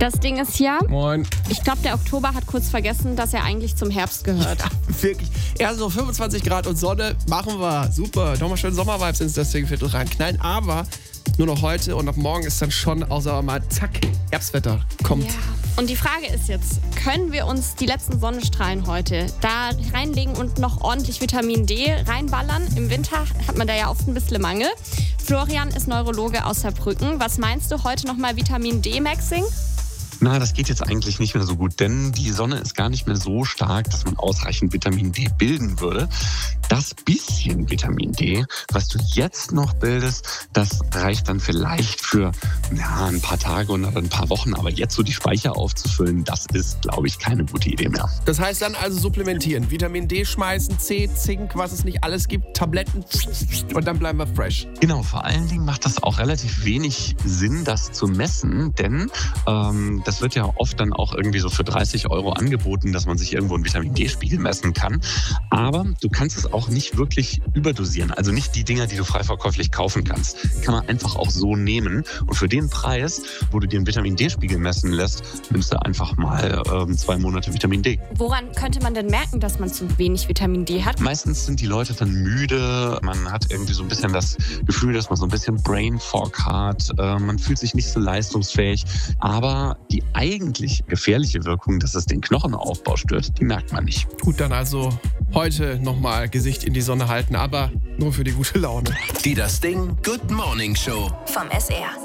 Das Ding ist ja, Moin. ich glaube, der Oktober hat kurz vergessen, dass er eigentlich zum Herbst gehört. Ja, wirklich. Eher so 25 Grad und Sonne. Machen wir. Super. Nochmal schön Sommervibes ins Deswegen-Viertel reinknallen. Aber nur noch heute und ab morgen ist dann schon, außer mal zack, Herbstwetter kommt. Ja. Und die Frage ist jetzt, können wir uns die letzten Sonnenstrahlen heute da reinlegen und noch ordentlich Vitamin D reinballern? Im Winter hat man da ja oft ein bisschen Mangel. Florian ist Neurologe aus Saarbrücken. Was meinst du, heute nochmal Vitamin D-Maxing? Na, das geht jetzt eigentlich nicht mehr so gut, denn die Sonne ist gar nicht mehr so stark, dass man ausreichend Vitamin D bilden würde. Das bisschen Vitamin D, was du jetzt noch bildest, das reicht dann vielleicht für ein paar Tage oder ein paar Wochen. Aber jetzt so die Speicher aufzufüllen, das ist, glaube ich, keine gute Idee mehr. Das heißt dann also supplementieren. Vitamin D schmeißen, C, Zink, was es nicht alles gibt, Tabletten und dann bleiben wir fresh. Genau, vor allen Dingen macht das auch relativ wenig Sinn, das zu messen, denn das wird ja oft dann auch irgendwie so für 30 € angeboten, dass man sich irgendwo einen Vitamin-D-Spiegel messen kann. Aber du kannst es auch nicht wirklich überdosieren. Also nicht die Dinger, die du frei verkäuflich kaufen kannst. Kann man einfach auch so nehmen. Und für den Preis, wo du dir einen Vitamin-D-Spiegel messen lässt, nimmst du einfach mal 2 Monate Vitamin D. Woran könnte man denn merken, dass man zu wenig Vitamin D hat? Meistens sind die Leute dann müde. Man hat irgendwie so ein bisschen das Gefühl, dass man so ein bisschen Brain Fog hat. Man fühlt sich nicht so leistungsfähig. Aber die eigentlich gefährliche Wirkung, dass es den Knochenaufbau stört, die merkt man nicht. Gut, dann also heute nochmal Gesicht in die Sonne halten, aber nur für die gute Laune. Die Das Ding Good Morning Show vom SR.